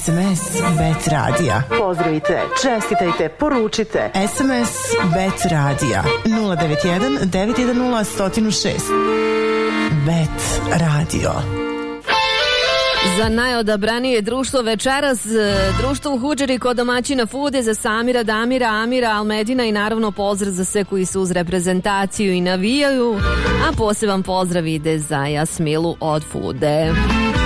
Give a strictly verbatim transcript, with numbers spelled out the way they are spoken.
S M S Bet Radija. Pozdravite, čestitajte, poručite. S M S Bet Radija nula devet jedan devet jedan nula jedan zero šest. Bet Radio. Za najodabranije društvo večeras, društvo u Hudžeri kod domaćina Fude, za Samira, Damira, Amira, Almedina i naravno pozdrav za sve koji su uz reprezentaciju i navijaju, a poseban pozdrav ide za Jasmilu od Fude.